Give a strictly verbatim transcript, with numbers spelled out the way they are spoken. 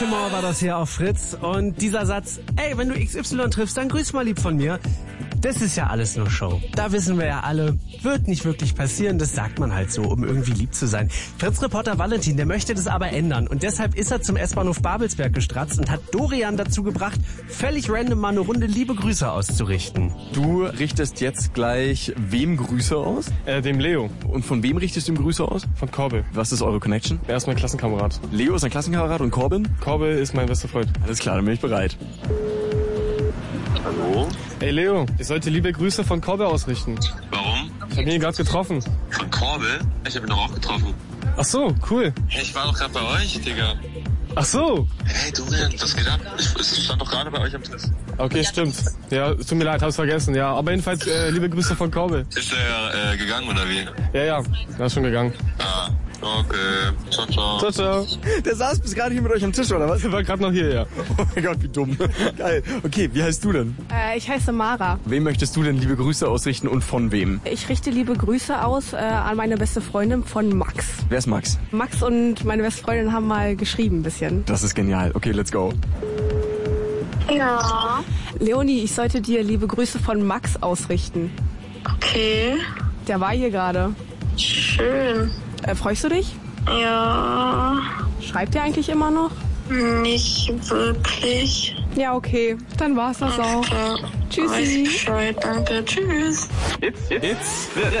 Mauer war das hier auf Fritz und dieser Satz, ey, wenn du X Y triffst, dann grüß mal lieb von mir. Das ist ja alles nur Show. Da wissen wir ja alle, wird nicht wirklich passieren, das sagt man halt so, um irgendwie lieb zu sein. Fritz-Reporter Valentin, der möchte das aber ändern und deshalb ist er zum S-Bahnhof Babelsberg gestratzt und hat Dorian dazu gebracht, völlig random mal eine Runde liebe Grüße auszurichten. Du richtest jetzt gleich wem Grüße aus? Äh, dem Leo. Und von wem richtest du ihm Grüße aus? Von Korbe. Was ist eure Connection? Er ist mein Klassenkamerad. Leo ist ein Klassenkamerad und Corbin? Korbe ist mein bester Freund. Alles klar, dann bin ich bereit. Hallo? Ey Leo, ich sollte liebe Grüße von Korbe ausrichten. Warum? Ich hab ihn gerade getroffen. Von Korbe? Ich hab ihn doch auch getroffen. Ach so, cool. Hey, ich war doch gerade bei euch, Digga. Ach so. Hey, Dorian, was geht ab? Ich, ich stand doch gerade bei euch am Tisch. Okay, stimmt. Ja, es tut mir leid, hab's vergessen. Ja, aber jedenfalls äh, liebe Grüße von Korbe. Ist er äh, gegangen oder wie? Ja, ja, er ist schon gegangen. Ah, okay. Ciao, ciao. Ciao, ciao. Der saß bis gerade hier mit euch am Tisch, oder was? Er war gerade noch hier, ja. Oh mein Gott, wie dumm. Geil. Okay, wie heißt du denn? Äh, ich heiße Mara. Wem möchtest du denn liebe Grüße ausrichten und von wem? Ich richte liebe Grüße aus äh, an meine beste Freundin von Max. Wer ist Max? Max und meine beste Freundin haben mal geschrieben ein bisschen. Das ist genial. Okay, let's go. Ja, Leonie, ich sollte dir liebe Grüße von Max ausrichten. okay. Der war hier gerade. Schön. Äh, freust du dich? Ja, Schreibt ihr eigentlich immer noch? nicht wirklich. Ja, okay. Dann war's das auch. Ja, Tschüssi. weiß Bescheid, danke. Tschüss. It's